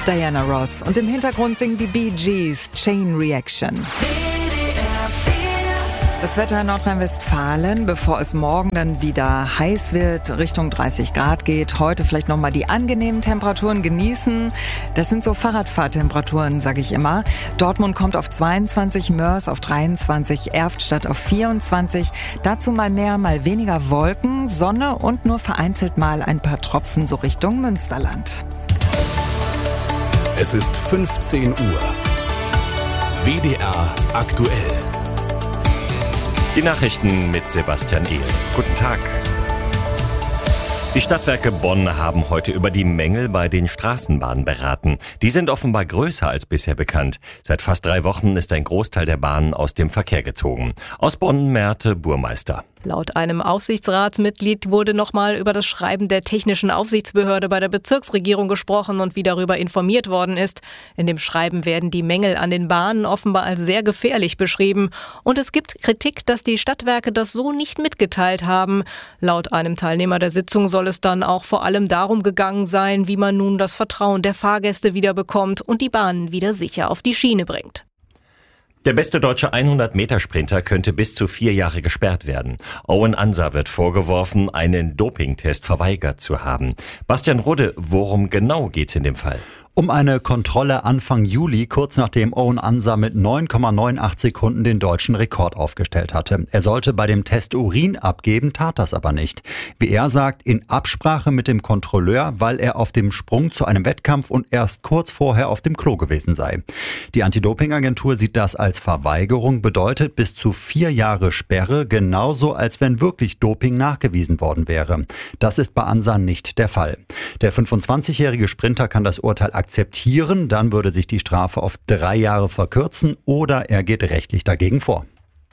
Diana Ross. Und im Hintergrund singen die Bee Gees Chain Reaction. Das Wetter in Nordrhein-Westfalen, bevor es morgen dann wieder heiß wird, Richtung 30 Grad geht. Heute vielleicht nochmal die angenehmen Temperaturen genießen. Das sind so Fahrradfahrtemperaturen, sage ich immer. Dortmund kommt auf 22, Mörs auf 23, Erftstadt auf 24. Dazu mal mehr, mal weniger Wolken, Sonne und nur vereinzelt mal ein paar Tropfen so Richtung Münsterland. Es ist 15 Uhr. WDR aktuell. Die Nachrichten mit Sebastian Ehl. Guten Tag. Die Stadtwerke Bonn haben heute über die Mängel bei den Straßenbahnen beraten. Die sind offenbar größer als bisher bekannt. Seit fast 3 Wochen ist ein Großteil der Bahnen aus dem Verkehr gezogen. Aus Bonn Merte Burmeister. Laut einem Aufsichtsratsmitglied wurde nochmal über das Schreiben der Technischen Aufsichtsbehörde bei der Bezirksregierung gesprochen und wie darüber informiert worden ist. In dem Schreiben werden die Mängel an den Bahnen offenbar als sehr gefährlich beschrieben. Und es gibt Kritik, dass die Stadtwerke das so nicht mitgeteilt haben. Laut einem Teilnehmer der Sitzung soll es dann auch vor allem darum gegangen sein, wie man nun das Vertrauen der Fahrgäste wieder bekommt und die Bahnen wieder sicher auf die Schiene bringt. Der beste deutsche 100-Meter-Sprinter könnte bis zu 4 Jahre gesperrt werden. Owen Ansa wird vorgeworfen, einen Dopingtest verweigert zu haben. Bastian Rudde, worum genau geht's in dem Fall? Um eine Kontrolle Anfang Juli, kurz nachdem Owen Ansa mit 9,98 Sekunden den deutschen Rekord aufgestellt hatte. Er sollte bei dem Test Urin abgeben, tat das aber nicht. Wie er sagt, in Absprache mit dem Kontrolleur, weil er auf dem Sprung zu einem Wettkampf und erst kurz vorher auf dem Klo gewesen sei. Die Anti-Doping-Agentur sieht das als Verweigerung, bedeutet bis zu 4 Jahre Sperre, genauso als wenn wirklich Doping nachgewiesen worden wäre. Das ist bei Ansa nicht der Fall. Der 25-jährige Sprinter kann das Urteil akzeptieren, dann würde sich die Strafe auf 3 Jahre verkürzen oder er geht rechtlich dagegen vor.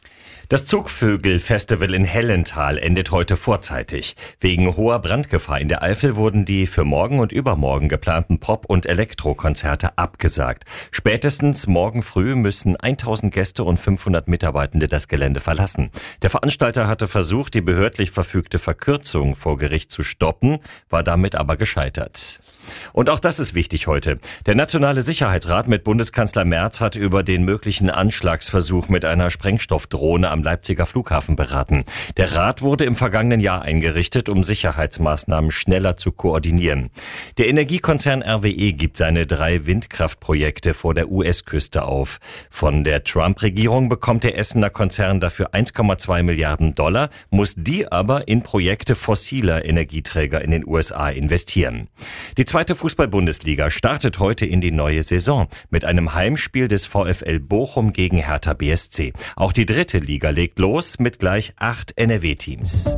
Das Zugvögel-Festival in Hellental endet heute vorzeitig. Wegen hoher Brandgefahr in der Eifel wurden die für morgen und übermorgen geplanten Pop- und Elektrokonzerte abgesagt. Spätestens morgen früh müssen 1000 Gäste und 500 Mitarbeitende das Gelände verlassen. Der Veranstalter hatte versucht, die behördlich verfügte Verkürzung vor Gericht zu stoppen, war damit aber gescheitert. Und auch das ist wichtig heute. Der Nationale Sicherheitsrat mit Bundeskanzler Merz hat über den möglichen Anschlagsversuch mit einer Sprengstoffdrohne am Leipziger Flughafen beraten. Der Rat wurde im vergangenen Jahr eingerichtet, um Sicherheitsmaßnahmen schneller zu koordinieren. Der Energiekonzern RWE gibt seine 3 Windkraftprojekte vor der US-Küste auf. Von der Trump-Regierung bekommt der Essener Konzern dafür 1,2 Milliarden $, muss die aber in Projekte fossiler Energieträger in den USA investieren. Die zweite Fußball-Bundesliga startet heute in die neue Saison mit einem Heimspiel des VfL Bochum gegen Hertha BSC. Auch die dritte Liga legt los mit gleich 8 NRW-Teams.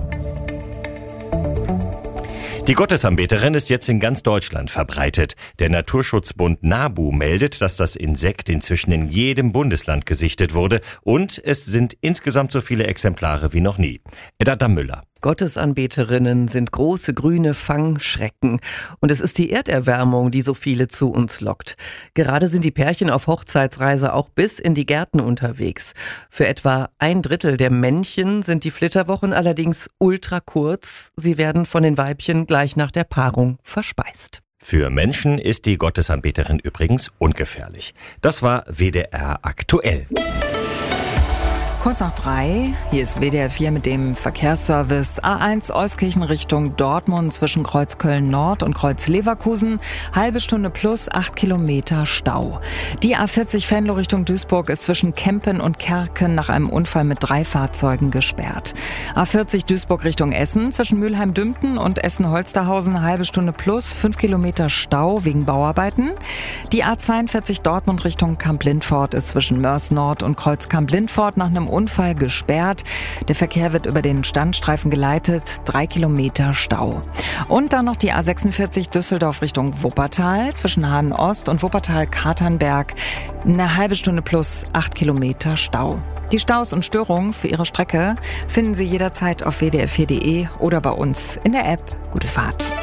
Die Gottesanbeterin ist jetzt in ganz Deutschland verbreitet. Der Naturschutzbund NABU meldet, dass das Insekt inzwischen in jedem Bundesland gesichtet wurde und es sind insgesamt so viele Exemplare wie noch nie. Edda Müller. Gottesanbeterinnen sind große grüne Fangschrecken. Und es ist die Erderwärmung, die so viele zu uns lockt. Gerade sind die Pärchen auf Hochzeitsreise auch bis in die Gärten unterwegs. Für etwa 1/3 der Männchen sind die Flitterwochen allerdings ultra kurz. Sie werden von den Weibchen gleich nach der Paarung verspeist. Für Menschen ist die Gottesanbeterin übrigens ungefährlich. Das war WDR aktuell. Kurz nach 3, hier ist WDR 4 mit dem Verkehrsservice. A1 Euskirchen Richtung Dortmund zwischen Kreuz Köln-Nord und Kreuz Leverkusen. Halbe Stunde plus 8 Kilometer Stau. Die A40 Venlo Richtung Duisburg ist zwischen Kempen und Kerken nach einem Unfall mit 3 Fahrzeugen gesperrt. A40 Duisburg Richtung Essen zwischen Mülheim-Dümpten und Essen-Holsterhausen. Halbe Stunde plus 5 Kilometer Stau wegen Bauarbeiten. Die A42 Dortmund Richtung Kamp-Lindfort ist zwischen Mörs Nord und Kreuz Kamp-Lindfort nach einem Unfall gesperrt. Der Verkehr wird über den Standstreifen geleitet. 3 Kilometer Stau. Und dann noch die A46 Düsseldorf Richtung Wuppertal zwischen Hahn Ost und Wuppertal-Katernberg. Eine halbe Stunde plus 8 Kilometer Stau. Die Staus und Störungen für Ihre Strecke finden Sie jederzeit auf wdr4.de oder bei uns in der App. Gute Fahrt.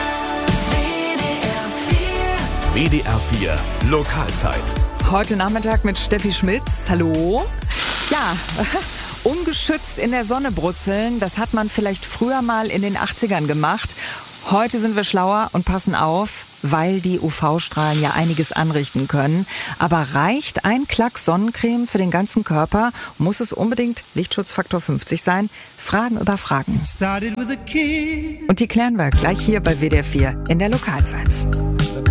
WDR 4 Lokalzeit. Heute Nachmittag mit Steffi Schmitz. Hallo. Ja, ungeschützt in der Sonne brutzeln, das hat man vielleicht früher mal in den 80ern gemacht. Heute sind wir schlauer und passen auf. weil die UV-Strahlen ja einiges anrichten können. Aber reicht ein Klacks Sonnencreme für den ganzen Körper? Muss es unbedingt Lichtschutzfaktor 50 sein? Fragen über Fragen. Und die klären wir gleich hier bei WDR 4 in der Lokalzeit.